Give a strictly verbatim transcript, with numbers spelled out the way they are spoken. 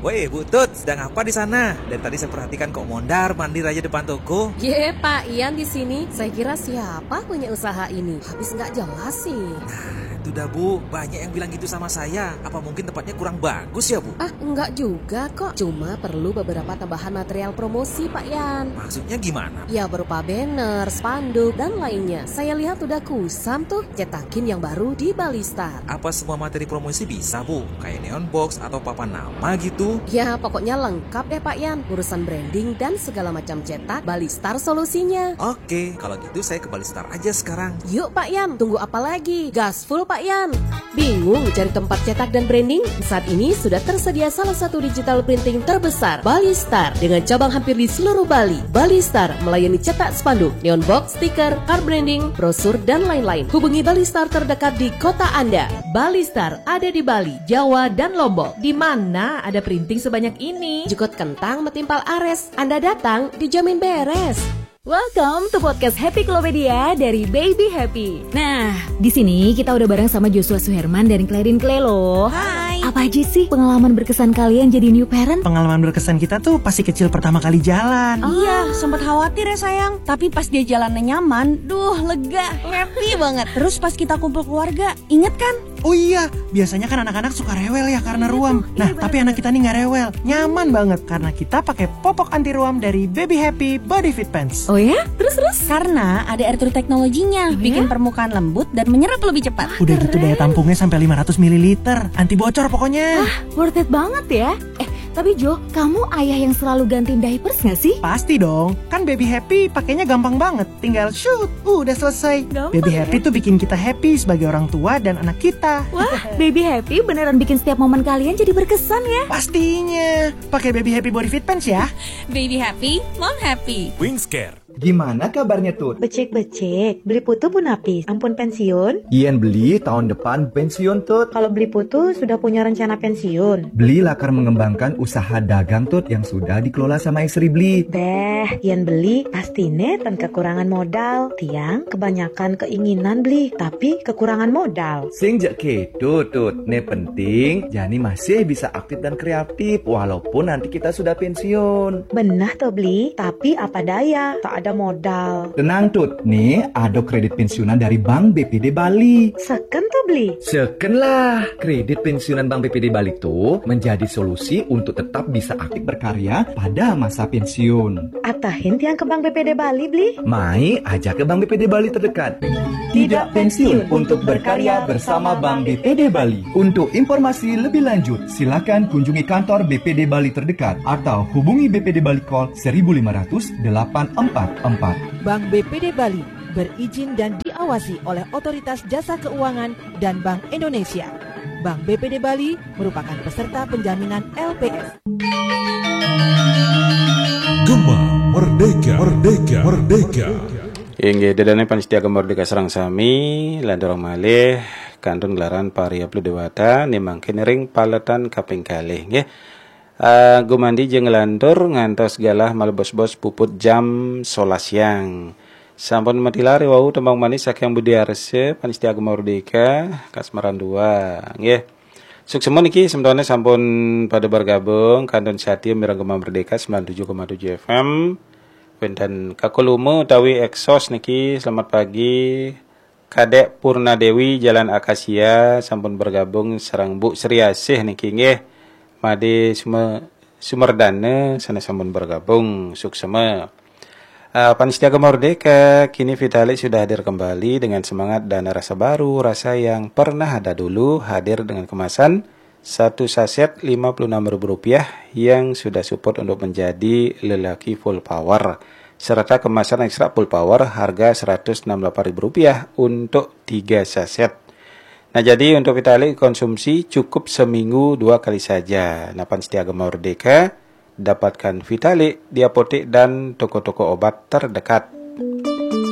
Woi, Bu Tut, sedang apa di sana? Dari tadi saya perhatikan kok mondar mandir aja depan toko. Ye, Pak Ian di sini. Saya kira siapa punya usaha ini? Habis nggak jelas sih. Nah, itu dah Bu, banyak yang bilang gitu sama saya. Apa mungkin tempatnya kurang bagus ya Bu? Ah, enggak juga kok. Cuma perlu beberapa tambahan material promosi, Pak Ian. Maksudnya gimana? Ya berupa banner, spanduk, dan lainnya. Saya lihat udah kusam tuh cetakin yang baru di Balistar. Apa semua materi promosi bisa Bu? Kayak neon box atau papan nama gitu? Ya pokoknya lengkap deh Pak Ian. Urusan branding dan segala macam cetak, Balistar solusinya. Oke, kalau gitu saya ke Balistar aja sekarang. Yuk Pak Ian, tunggu apa lagi? Gas full Pak Ian. Bingung cari tempat cetak dan branding? Saat ini sudah tersedia salah satu digital printing terbesar, Balistar, dengan cabang hampir di seluruh Bali. Balistar melayani cetak spanduk, neon box, stiker, card branding, brosur, dan lain-lain. Hubungi Balistar terdekat di kota Anda. Balistar ada di Bali, Jawa, dan Lombok. Di mana ada printing sebanyak ini? Jukut kentang metimpal ares. Anda datang dijamin beres. Welcome to podcast Happy Klopedia dari Baby Happy. Nah, di sini kita udah bareng sama Joshua Suherman dari Clarin Clay loh. Hai. Apa aja sih pengalaman berkesan kalian jadi new parent? Pengalaman berkesan kita tuh pasti kecil pertama kali jalan. Oh. Iya, sempat khawatir ya sayang. Tapi pas dia jalannya nyaman, duh lega, happy banget. Terus pas kita kumpul keluarga, inget kan? Oh iya, biasanya kan anak-anak suka rewel ya karena ruam. Nah, iya, tapi anak kita nih nggak rewel, nyaman banget karena kita pakai popok anti ruam dari Baby Happy Body Fit Pants. Oh ya? Terus-terus? Karena ada air teknologinya, Oh, bikin ya? permukaan lembut dan menyerap lebih cepat. Udah gitu daya tampungnya sampai lima ratus mililiter, anti bocor pokoknya. Ah, worth it banget ya. Eh, tapi Jo, kamu ayah yang selalu gantiin diapers gak sih? Pasti dong, kan Baby Happy pakainya gampang banget, tinggal shoot, udah selesai. Gampang Baby ya? Happy tuh bikin kita happy sebagai orang tua dan anak kita. Wah, Baby Happy beneran bikin setiap momen kalian jadi berkesan ya. Pastinya, pakai Baby Happy Body Fit Pants ya. Baby happy, mom happy. Wingscare. Gimana kabarnya Tut? Becek-becek, beli putu pun habis. Ampun pensiun? Ian beli tahun depan pensiun Tut. Kalau beli putu sudah punya rencana pensiun? Beli lakar mengembangkan usaha dagang Tut yang sudah dikelola sama istri Beli. Beh, Ian beli pasti netan kekurangan modal. Tiang kebanyakan keinginan beli, tapi kekurangan modal. Sing jak kedo Tut. Ne penting Jani masih bisa aktif dan kreatif walaupun nanti kita sudah pensiun. Benah tuh beli, tapi apa daya, tak ada modal. Tenang Tut, nih ada kredit pensiunan dari Bank B P D Bali. Seken tuh beli. Seken lah, kredit pensiunan Bank B P D Bali tuh menjadi solusi untuk tetap bisa aktif berkarya pada masa pensiun. Atahin tiang ke Bank B P D Bali beli. Mai ajak ke Bank B P D Bali terdekat. Tidak pensiun untuk berkarya bersama Bank B P D Bali. Untuk informasi lebih lanjut, silakan kunjungi kantor B P D Bali terdekat atau hubungi B P D Bali Call seribu lima ratus delapan empat empat. Bank B P D Bali berizin dan diawasi oleh Otoritas Jasa Keuangan dan Bank Indonesia. Bank B P D Bali merupakan peserta penjaminan L P S. Gema Merdeka, Merdeka, Merdeka. Inggih dedane panitia Merdeka Serang Sami landorong malih kantun gelaran paria plu dewata nimangkin ring paletan kaping kalih nggih. Uh, gumandi jeung ngelantur ngantos galah malebos-bos puput jam sebelas siang. Sampun metilari wau tembang manis saking Budi Arse panitia Merdeka Kasmaran dua nggih. Suksemun iki sementara sampun pada bergabung kantun Satya Miragema Merdeka sembilan puluh tujuh koma tujuh F M. Dan kakulumu tawi eksos niki selamat pagi. Kadek Purna Dewi Jalan Akasia sampun bergabung sareng Bu Sri Asih niki nggih. Made Sume Sumerdana sana sampun bergabung suksema. Uh, Panitia Merdeka kini Vitali sudah hadir kembali dengan semangat dan rasa baru, rasa yang pernah ada dulu, hadir dengan kemasan satu saset lima puluh enam ribu rupiah yang sudah support untuk menjadi lelaki full power. Serta kemasan ekstra full power harga seratus enam puluh delapan ribu rupiah untuk tiga saset. Nah jadi untuk Vitali konsumsi cukup seminggu dua kali saja. Nah Panitia Merdeka dapatkan Vitali di apotek dan toko-toko obat terdekat.